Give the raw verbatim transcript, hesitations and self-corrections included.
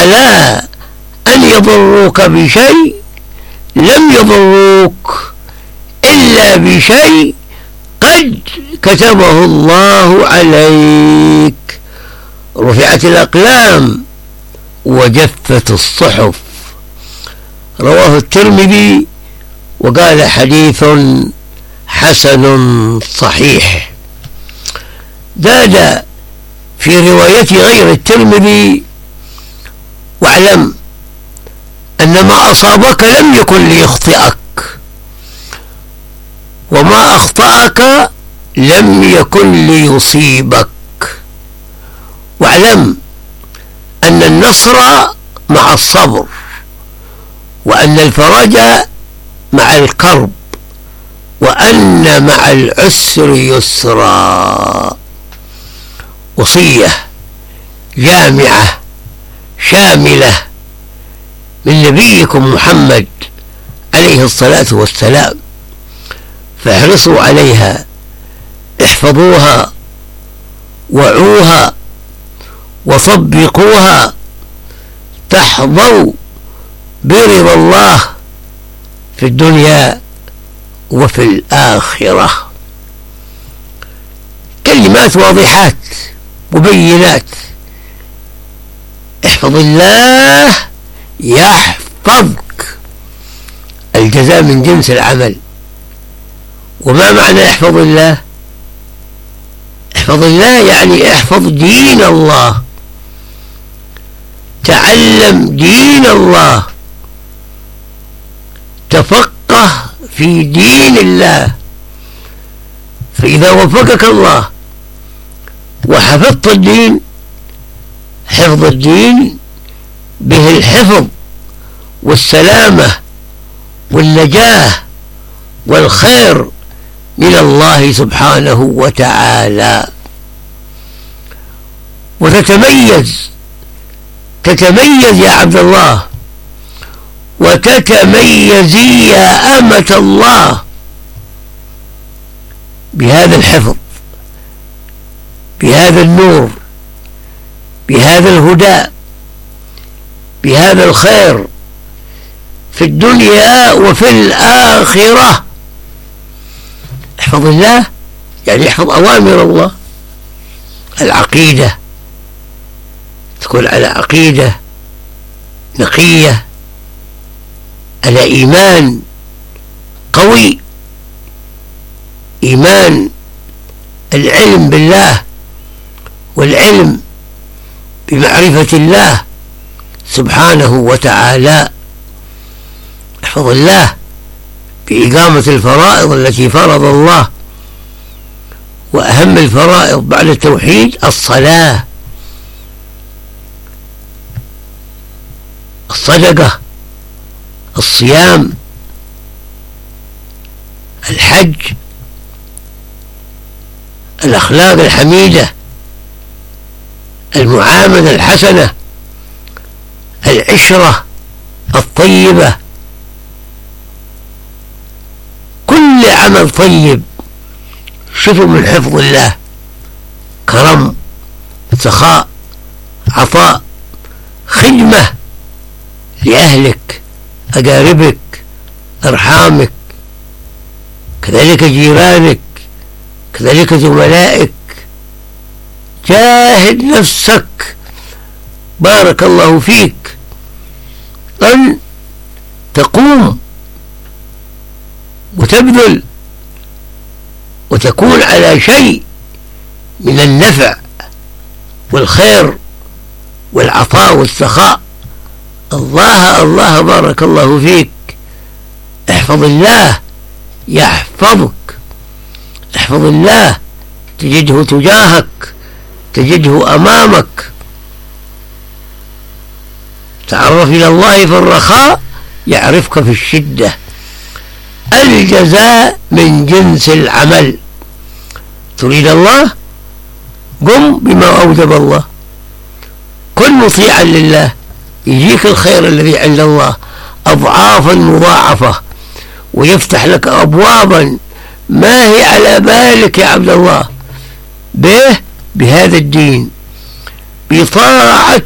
على أن يضروك بشيء لم يضروك إلا بشيء قد كتبه الله عليك. رفعت الأقلام وجفت الصحف. رواه الترمذي وقال حديث حسن صحيح. زاد في رواية غير الترمذي: واعلم أن ما أصابك لم يكن ليخطئك، وما أخطأك لم يكن ليصيبك. واعلم أن النصر مع الصبر، وأن الفرج مع الكرب، وأن مع العسر يسرا. وصية جامعة شاملة من نبيكم محمد عليه الصلاة والسلام، فاحرصوا عليها، احفظوها، وعوها، وطبقوها، تحظوا برضا الله في الدنيا وفي الآخرة. كلمات واضحات مبينات: احفظ الله يحفظك. الجزاء من جنس العمل. وما معنى احفظ الله؟ احفظ الله يعني احفظ دين الله، تعلم دين الله، تفقه في دين الله. فإذا وفقك الله وحفظت الدين، حفظ الدين به الحفظ والسلامة والنجاة والخير من الله سبحانه وتعالى. وتتميز تتميز يا عبد الله، وتتميزي يا أمة الله بهذا الحفظ، بهذا النور، بهذا الهدى، بهذا الخير في الدنيا وفي الآخرة. احفظ الله يعني احفظ أوامر الله. العقيدة تكون على عقيدة نقية، على إيمان قوي، إيمان العلم بالله والعلم بمعرفة الله سبحانه وتعالى. احفظ الله بإقامة الفرائض التي فرض الله، وأهم الفرائض بعد التوحيد الصلاة، الصدقة، الصيام، الحج، الأخلاق الحميدة، المعاملة الحسنة، العشرة الطيبة. كل عمل طيب شوفوا من حفظ الله: كرم، سخاء، عطاء، خدمة لأهلك، أقاربك، أرحامك، كذلك جيرانك، كذلك زملائك. جاهد نفسك بارك الله فيك أن تقوم وتبذل وتكون على شيء من النفع والخير والعطاء والسخاء. الله الله بارك الله فيك. احفظ الله يحفظك. احفظ الله تجده تجاهك، تجده أمامك. تعرف إلى الله في الرخاء يعرفك في الشدة. الجزاء من جنس العمل. تريد الله قم بما أوجب الله، كن مطيعا لله، يجيك الخير الذي عند الله أضعافا مضاعفة، ويفتح لك أبوابا ما هي على بالك يا عبد الله. به بهذا الدين، بطاعة